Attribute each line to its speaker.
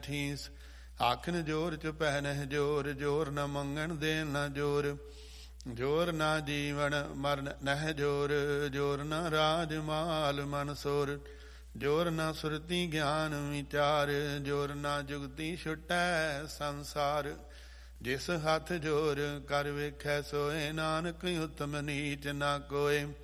Speaker 1: ਠੀਸ। ਆਖਨ ਜੋਰ ਚੁਪੈ ਨਹਿ ਜੋਰ, ਜੋਰ ਨ ਮੰਗਣ ਦੇਣ ਨ ਜੋਰ। ਜੋਰ ਨਾ ਜੀਵਨ ਮਰਨ ਨਹਿ ਜੋਰ, ਜੋਰ ਨ ਰਾਜ ਮਾਲ ਮਨ ਸੋਰ। ਜੋਰ ਨਾ ਸੁਰਤੀ ਗਿਆਨ ਵਿਚਾਰ, ਜੋਰ ਨਾ ਜੁਗਤੀ ਛੁਟੈ ਸੰਸਾਰ। ਜਿਸ ਹੱਥ ਜੋਰ ਕਰ ਵੇਖੈ ਸੋਏ, ਨਾਨਕ ਉਤਮ ਨੀਚ ਨਾ ਕੋਏ।